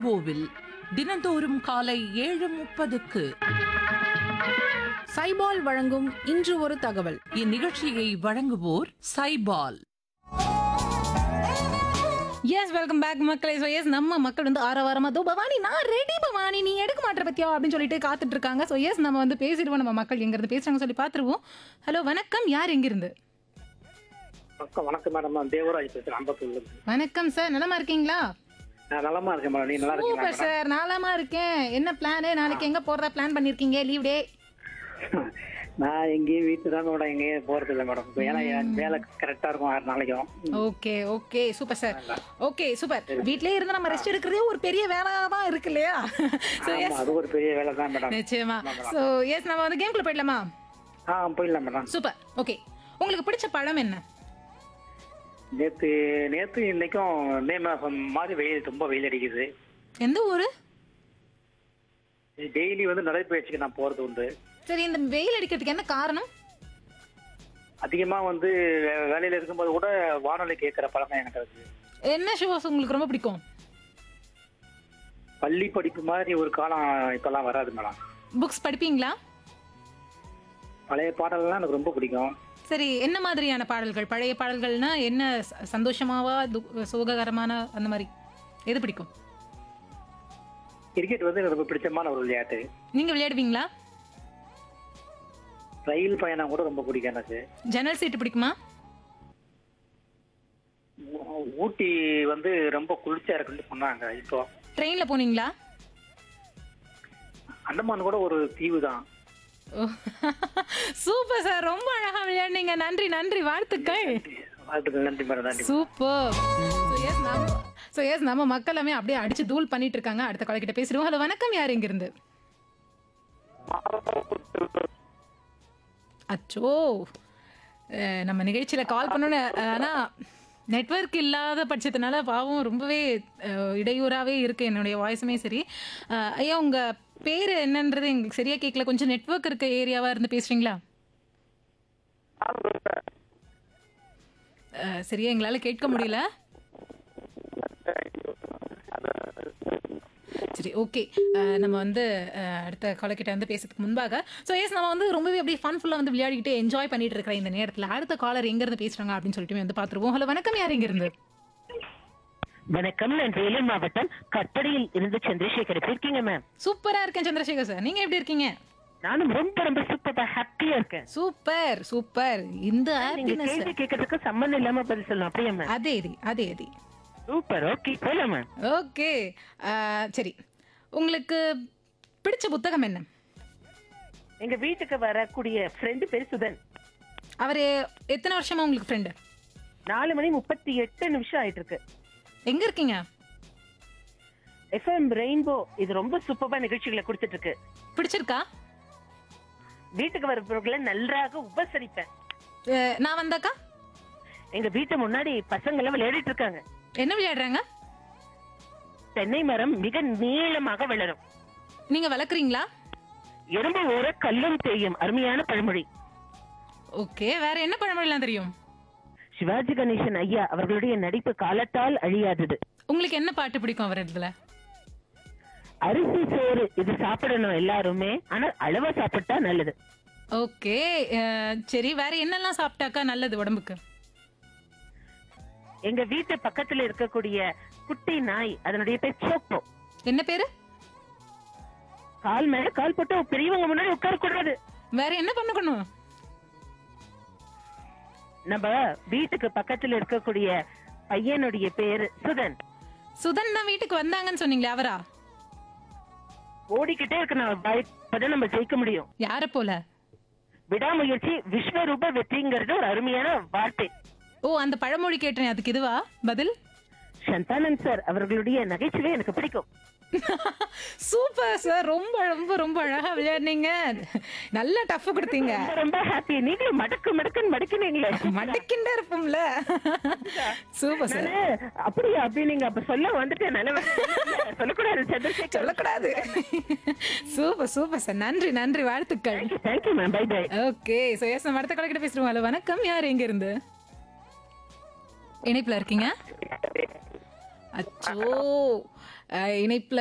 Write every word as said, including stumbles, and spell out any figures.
ரெயின்போவில் தினந்தோறும் காலை ஏழு முப்பதுக்கு சைபால் வழங்கும் இன்று ஒரு தகவல். இந்நிகழ்ச்சியை வழங்குவோர் சைபால். எஸ், வெல்கம் பேக் மக்களே. ஸோ எஸ், நம்ம மக்கள் வந்து ஆற வாரமா தோ பவானி நான் ரெடி பவானி நீ எடுக்க மாட்டேற பத்தியா அப்படின்னு சொல்லிட்டு காத்துட்டு இருக்காங்க. ஸோ எஸ், நம்ம வந்து பேசிடுவோம். நம்ம மக்கள் எங்க இருந்து பேசுறாங்க சொல்லி பார்த்துருவோம். ஹலோ, வணக்கம். யார் எங்கிருந்து? வணக்கம் வணக்கம் மேடம். நான் தேவராஜ் பேசுறேன், அம்பத்தூர்ல. வணக்கம் சார், நலமா இருக்கீங்களா? நான் நலமா இருக்கேன் மேடம். நீ நல்லா இருக்கீங்களா சூப்பர் சார், நலமா இருக்கேன். என்ன பிளான்? நாளைக்கு எங்க போறதா பிளான் பண்ணிருக்கீங்க? Leave day. நான் எங்கேயும் வீட்டு தான் மேடம், எங்கேயும் போறது இல்லை மேடம். ஏன்னா என் வேலை கரெக்டா இருக்கும் ஆறு நாளைக்கும். Okay okay, super sir. Okay super. வீட்லயே இருந்து நம்ம ரெஸ்ட் எடுக்கிறதே ஒரு பெரிய வேலை தான் இருக்கு இல்லையா? ஸோ ஆமா, எஸ், அது ஒரு பெரிய வேலை தான் மேடம். நிச்சயமா. ஸோ எஸ், நம்ம வந்து கேம்குள்ள போயிடலாமா? ஆ, போயிடலாம் மேடம். சூப்பர். ஓகே, உங்களுக்கு பிடிச்ச பழம் என்ன? நேத்து நேத்து இன்னைக்கும் மே மாசம் மாதிரி வெயில், ரொம்ப வெயில் அடிக்குது. எந்த ஊரு? டெய்லி வந்து நடைப்பயிற்சிக்கு நான் போறது உண்டு. சரி, இந்த வெயில் அடிக்கிறதுக்கு என்ன காரணம்? அதிகமா வந்து வே- வேலையில இருக்கும்போது கூட வானொலி கேட்கிற பழக்கம் எனக்கு இருக்கு. என்ன ஷோஸ் உங்களுக்கு ரொம்ப பிடிக்கும்? பள்ளி படிப்பு மாதிரி ஒரு காலம் இப்பெல்லாம் வராது மேடம். புக்ஸ் படிப்பீங்களா? பழைய பாடல்கள்லாம் எனக்கு ரொம்ப பிடிக்கும். சரி, என்ன மாதிரியான பாடல்கள்? பழைய பாடல்கள்னா என்ன? ச- சந்தோஷமாவா, து- சோககரமான, அந்த மாதிரி எது பிடிக்கும்? கிரிக்கெட் வந்து எனக்கு ரொம்ப பிடிச்சமான ஒரு விளையாட்டு. நீங்க விளையாடுவீங்களா? ரயில் பயணம் கூட ரொம்ப பிடிக்கும் எனக்கு. ஜன்னல் சீட்டு பிடிக்குமா? ஊ- ஊட்டி வந்து ரொம்ப குளிர்ச்சியா இருக்குன்னு சொன்னாங்க. இப்போ ட்ரெயின்ல போனீங்களா? அந்தமான் கூட ஒரு தீவு தான். சூப்பர் சார், ரொம்ப அழகா விளையாடுனீங்க. நன்றி நன்றி, வாழ்த்துக்கள். வாழ்த்துக்கள். நன்றி மேடம். நன்றி. சூப்பர். ஸோ எஸ், நம்ம ஸோ எஸ் நம்ம மக்கள் எல்லாமே அப்படியே அடிச்சு தூள் பண்ணிட்டு இருக்காங்க. அடுத்த கால கிட்ட பேசிடுவோம். ஹலோ, வணக்கம். யார் எங்க இருந்து? அச்சோ, அஹ், நம்ம நிகழ்ச்சியில கால் பண்ணோன்னு, ஆனா நெட்வொர்க் இல்லாத பட்சத்தினால பாவம் ரொம்பவே அஹ், இடையூறாவே இருக்கு என்னுடைய வாய்ஸுமே சரி. அஹ், ஐயா, உங்க பேரு என்னன்றது எங்களுக்கு சரியா கேட்கல. கொஞ்சம் நெட்வொர்க் இருக்க ஏரியாவா இருந்து பேசுறீங்களா? அஹ், சரியா எங்களால கேட்க முடியல. சரி, ஓகே. நம்ம வந்து அஹ், அடுத்த காலக்கிட்ட வந்து பேசுறதுக்கு முன்பாக ஸோ எஸ், நம்ம வந்து ரொம்பவே அப்படியே ஃபன்ஃபுல்லாக வந்து விளையாடிக்கிட்டு என்ஜாய் பண்ணிட்டு இருக்கிற இந்த நேரத்தில் அடுத்த காலர் எங்கேருந்து பேசுகிறாங்க அப்படின்னு சொல்லிட்டு வந்து பார்த்துருவோம். ஹலோ, வணக்கம். யார் எங்கேருந்து? வணக்கம், நான் வேலூர் மாவட்டம் கற்படியில் இருந்து சந்திரசேகர். எப்படி இருக்கீங்க மேம்? சூப்பராக இருக்கேன் சந்திரசேகர் சார். நீங்கள் எப்படி இருக்கீங்க? நானும் ரொம்ப ரொம்ப சூப்பரா ஹாப்பியா இருக்கேன். Super super. இந்த நீங்க happiness- கேள்வி கேட்கறதுக்கு சம்மந்தம் இல்லாம பதில் சொல்லலாம், அப்படியா மேம்? அதே இது அதே அதே சூப்பர். ஓகே, போலாம் மேம். ஓகே. சரி, உங்களுக்கு பிடிச்ச புத்தகம் என்ன? எங்க வீட்டுக்கு வரக்கூடிய ஃப்ரெண்டு பேர் சுதன். அவர் எத்தனை வருஷமா உங்களுக்கு ஃப்ரெண்டு? நாலு மணி முப்பத்தி எட்டு நிமிஷம் ஆயிட்டு இருக்கு. எங்க இருக்கீங்க? எஃப்எம் ரெயின்போ இது ரொம்ப சூப்பரா நிகழ்ச்சிகளை கொடுத்துட்டு இருக்கு. பிடிச்சிருக்கா? வீட்டுக்கு வரப்பவர்களை நன்றாக உபசரிப்பேன். அஹ், நான் வந்தாக்கா எங்க வீட்டு முன்னாடி பசங்க எல்லாம் விளையாடிட்டு இருக்காங்க. என்ன விளையாடுறாங்க? தென்னை மரம் மிக நீளமாக வளரும். நீங்க வளர்க்குறீங்களா? எறும்பு ஊற கல்லும் தேயும், அருமையான பழமொழி. ஓகே, வேற என்ன பழமொழிலாம் தெரியும்? சிவாஜி கணேசன் ஐயா அவர்களுடைய நடிப்பு காலத்தால் அழியாதது. உங்களுக்கு என்ன பாட்டு பிடிக்கும் அவர் இடத்துல? அரிசி சோறு இது சாப்பிடணும் எல்லாருமே, ஆனா அளவா சாப்பிட்டா நல்லது. ஓகே, சரி, வேற என்னெல்லாம் சாப்பிட்டாக்கா நல்லது உடம்புக்கு? எங்க வீட்டு பக்கத்துல இருக்கக்கூடிய குட்டி நாய், அதனுடைய பேர் சோப்போ. என்ன பேரு? கால் மேல கால் போட்டு பெரியவங்க முன்னாடி உட்கார கூடாது. வேற என்ன பண்ணணும்? நம்ம வீட்டுக்கு பக்கத்துல இருக்கக்கூடிய பையனுடைய பேரு சுதன். சுதன் தான் வீட்டுக்கு வந்தாங்கன்னு சொன்னீங்களே, அவரா? ஓடிக்கிட்டே இருக்கு, நான் பயப்பதான் நம்ம ஜெயிக்க முடியும். யார போல? விடாமுயற்சி விஸ்வரூப வெற்றிங்கிறது ஒரு அருமையான வார்த்தை. ஓ, அந்த பழமொழி கேட்டேன், அதுக்கு இதுவா பதில்? சந்தானன் சார் அவர்களுடைய நகைச்சுவை எனக்கு பிடிக்கும். சூப்பர் சார், ரொம்ப ரொம்ப ரொம்ப அழகா விளையாடுனீங்க. நல்ல டஃப் கொடுத்தீங்க. ரொம்ப ரொம்ப ஹாப்பி. நீங்களும் மடக்கு மடக்குன்னு மடக்கினீங்களே. மடக்கிண்டே இருப்போம்ல. Super sir. நானு அப்படியா அப்படி நீங்க அப்ப சொல்ல வந்துட்டு நல்ல சொல்லக்கூடாது சந்திரசேகர். சொல்லக்கூடாது. சூப்பர் சூப்பர் சார், நன்றி நன்றி, வாழ்த்துக்கள். Thank you ma'am, by by. Okay, so S, நம்ம அடுத்த காலக்கிட்ட பேசுறோம். ஹலோ, வணக்கம். யார் எங்க இருந்து இணைப்புல இருக்கீங்க? அச்சோ, இணைப்புல